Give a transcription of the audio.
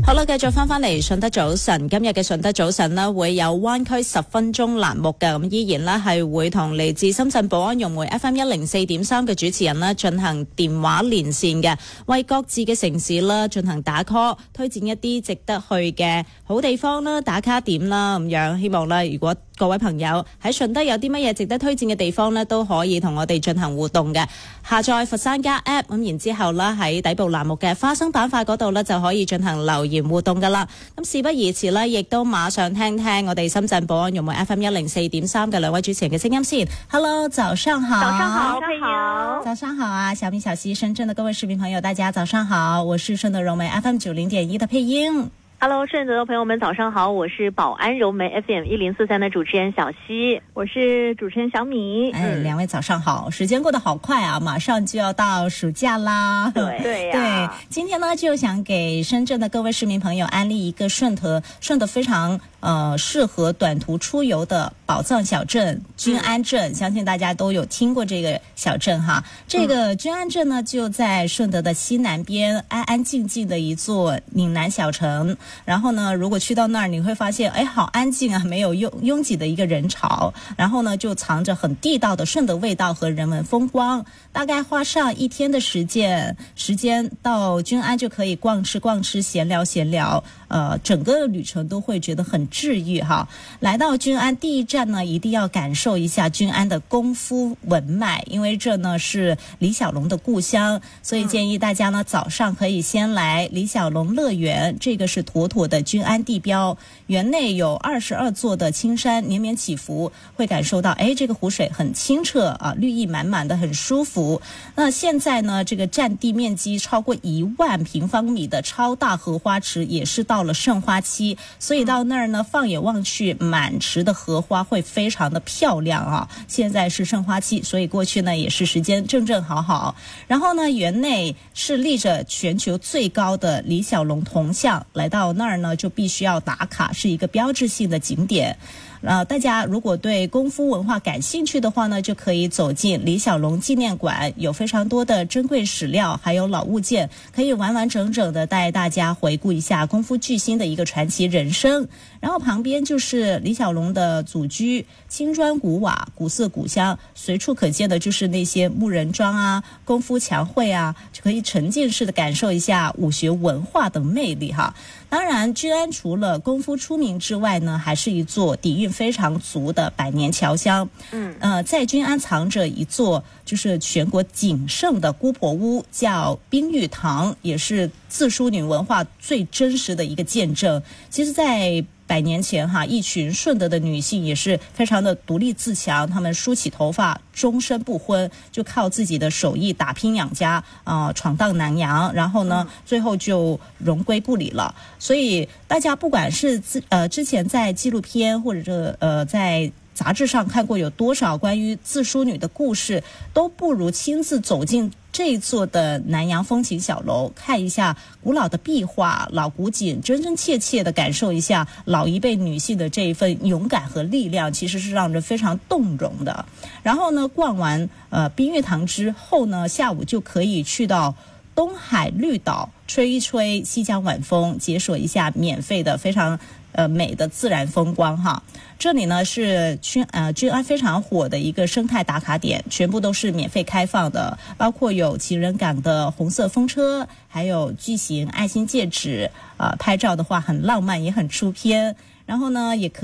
好啦，繼續翻嚟順德早晨。今日嘅順德早晨呢，會有灣區10分鐘欄目嘅，咁依然呢係會同嚟自深圳寶安融媒 FM104.3 嘅主持人呢進行電話連線嘅，為各自嘅城市啦進行打 call， 推薦一啲值得去嘅好地方啦、打卡點啦咁樣。希望呢，如果各位朋友喺順德有啲乜嘢值得推薦嘅地方呢，都可以同我哋進行互動嘅。下載佛山家 app， 咁然之後呢喺底部欄目嘅花生板塊嗰度呢，就可以進行留言互動噶啦。咁事不宜遲呢，亦都馬上聽聽我哋深圳寶安融媒 FM104.3 嘅兩位主持人嘅聲音先。Hello， 早上好。 早上好，佩瑤。 早上好啊，小米、小西，深圳的各位视频朋友，大家早上好，我是顺德融媒 FM90.1 的佩英。 Hello， 顺德的朋友们，早上好！我是宝安融媒 FM1043的主持人小西，我是主持人小米。 两位早上好！时间过得好快啊，马上就要到暑假啦。 对对，今天呢就想给深圳的各位市民朋友安利一个顺德非常适合短途出游的宝藏小镇均安镇，相信大家都有听过这个小镇哈。这个均安镇呢就在顺德的西南边，安安静静的一座岭南小城。然后呢，如果去到那儿，你会发现，哎，好安静啊，没有拥挤的一个人潮。然后呢，就藏着很地道的顺德味道和人文风光。大概花上1天的时间到均安就可以逛吃，闲聊。整个旅程都会觉得很治愈哈。来到均安第一站呢，一定要感受一下均安的功夫文脉，因为这呢是李小龙的故乡，所以建议大家呢早上可以先来李小龙乐园，这个是妥妥的均安地标。园内有22座的青山连绵起伏，会感受到哎这个湖水很清澈啊，绿意满满的，很舒服。那现在呢，这个占地面积超过1万平方米的超大荷花池也是到了盛花期，所以到那儿呢，放眼望去，满池的荷花会非常的漂亮啊。现在是盛花期，所以过去呢也是时间正好。然后呢，园内是立着全球最高的李小龙铜像，来到那儿呢就必须要打卡，是一个标志性的景点。大家如果对功夫文化感兴趣的话呢，就可以走进李小龙纪念馆，有非常多的珍贵史料还有老物件，可以完完整整的带大家回顾一下功夫巨星的一个传奇人生。然后旁边就是李小龙的祖居，青砖古瓦，古色古香，随处可见的就是那些木人桩啊、功夫墙绘啊，就可以沉浸式的感受一下武学文化的魅力哈。当然，均安除了功夫出名之外呢，还是一座底蕴非常足的百年侨乡。在均安藏着一座就是全国仅剩的姑婆屋，叫冰玉堂，也是字书女文化最真实的一个见证。其实在100年前哈，一群顺德的女性也是非常的独立自强，她们梳起头发，终身不婚，就靠自己的手艺打拼养家，闯荡南洋，然后呢，最后就荣归故里了。所以大家不管是之前在纪录片或者在杂志上看过有多少关于字书女的故事，都不如亲自走进这座的南洋风情小楼，看一下古老的壁画、老古井，真真切切的感受一下老一辈女性的这一份勇敢和力量，其实是让人非常动容的。然后呢，逛完冰玉堂之后呢，下午就可以去到东海绿岛吹一吹西江晚风，解锁一下免费的非常美的自然风光哈。这里呢是均安非常火的一个生态打卡点，全部都是免费开放的，包括有情人港的红色风车，还有巨型爱心戒指，拍照的话很浪漫也很出片。然后呢也可